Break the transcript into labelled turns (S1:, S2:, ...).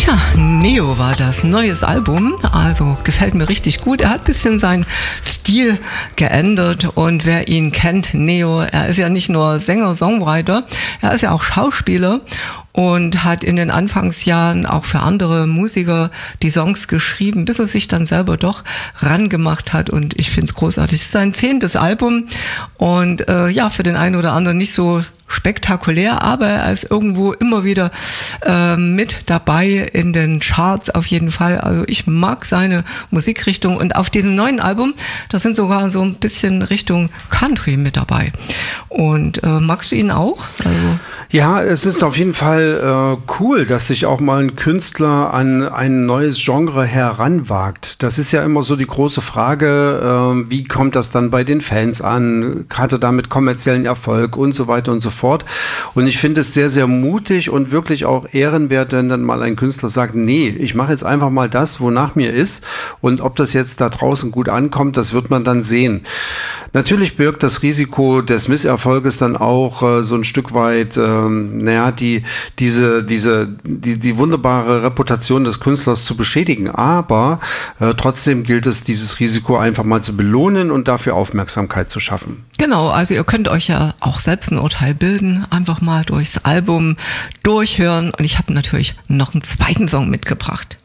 S1: Tja, Neo war das neues Album, also gefällt mir richtig gut. Er hat ein bisschen seinen Stil geändert und wer ihn kennt, Neo, er ist ja nicht nur Sänger, Songwriter, er ist ja auch Schauspieler und hat in den Anfangsjahren auch für andere Musiker die Songs geschrieben, bis er sich dann selber doch rangemacht hat und ich finde es großartig. Es ist sein 10. Album und für den einen oder anderen nicht so spektakulär, aber er ist irgendwo immer wieder mit dabei in den Charts auf jeden Fall. Also ich mag seine Musikrichtung und auf diesem neuen Album, da sind sogar so ein bisschen Richtung Country mit dabei. Und magst du ihn auch? Also
S2: ja, es ist auf jeden Fall cool, dass sich auch mal ein Künstler an ein neues Genre heranwagt. Das ist ja immer so die große Frage, wie kommt das dann bei den Fans an? Hat er damit kommerziellen Erfolg und so weiter und so fort. Und ich finde es sehr, sehr mutig und wirklich auch ehrenwert, wenn dann mal ein Künstler sagt, nee, ich mache jetzt einfach mal das, wonach mir ist. Und ob das jetzt da draußen gut ankommt, das wird man dann sehen. Natürlich birgt das Risiko des Misserfolges dann auch so ein Stück weit die wunderbare Reputation des Künstlers zu beschädigen. Aber trotzdem gilt es, dieses Risiko einfach mal zu belohnen und dafür Aufmerksamkeit zu schaffen.
S1: Genau, also ihr könnt euch ja auch selbst ein Urteil bilden, einfach mal durchs Album durchhören. Und ich habe natürlich noch einen zweiten Song mitgebracht.